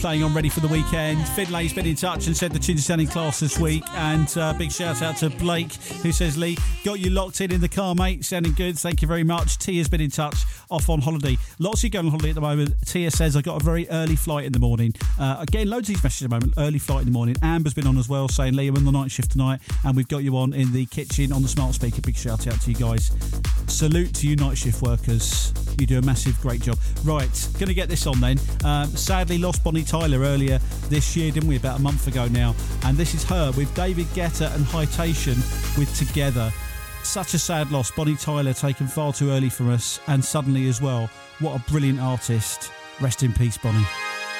playing on Ready for the Weekend. Finlay's been in touch and said the tune's sounding class this week. And big shout out to Blake, who says, Lee, got you locked in the car, mate. Sounding good. Thank you very much. Tia's been in touch, off on holiday. Lots of you going on holiday at the moment. Tia says, I got a very early flight in the morning. Again, loads of these messages at the moment. Early flight in the morning. Amber's been on as well, saying, Lee, I'm on the night shift tonight, and we've got you on in the kitchen on the smart speaker. Big shout out to you guys. Salute to you night shift workers. You do a massive, great job. Right, going to get this on then. Sadly lost Bonnie Tyler earlier this year, didn't we? About a month ago now. And this is her with David Guetta and Hightation with Together. Such a sad loss. Bonnie Tyler taken far too early from us, and suddenly as well. What a brilliant artist. Rest in peace, Bonnie.